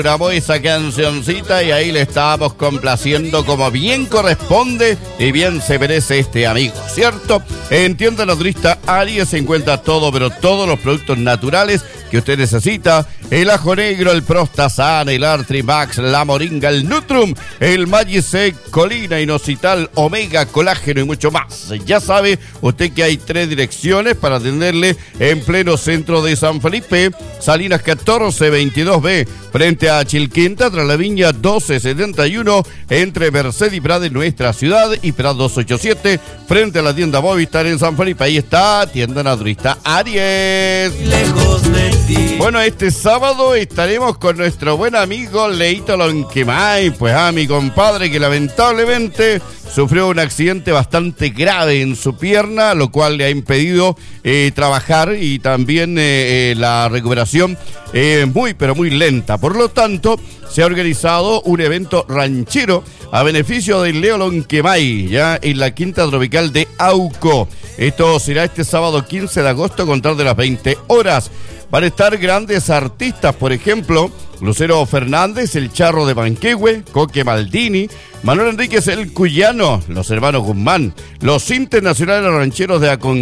grabó esa cancioncita y ahí le estábamos complaciendo como bien corresponde y bien se merece este amigo, ¿cierto? En Tienda Naturista Aries se encuentra todo, pero todos los productos naturales que usted necesita: el ajo negro, el Prostasan, el Artrimax, la moringa, el Nutrum, el Magicec, Colina, Inoscital, Omega, colágeno y mucho más. Ya sabe usted que hay 3 direcciones para atenderle en pleno centro de San Felipe: Salinas 1422B, frente a Chilquinta, tras la Viña 1271, entre Merced y Prado en nuestra ciudad, y Prado 287, frente a la tienda Movistar en San Felipe. Ahí está, Tienda Naturista Aries. Lejos de ti. Bueno, este sábado estaremos con nuestro buen amigo Leito Lonquemay, pues mi compadre que lamentablemente sufrió un accidente bastante grave en su pierna, lo cual le ha impedido trabajar, y también la recuperación muy, pero muy lenta. Por lo tanto, se ha organizado un evento ranchero a beneficio de Leo Lonquemay, ya en la Quinta Tropical de Auco. Esto será este sábado 15 de agosto a contar de las 20 horas. Van a estar grandes artistas, por ejemplo, Lucero Fernández, el Charro de Panquehue, Coque Maldini, Manuel Enríquez el Cuyano, los hermanos Guzmán, los internacionales rancheros de Aconcagua,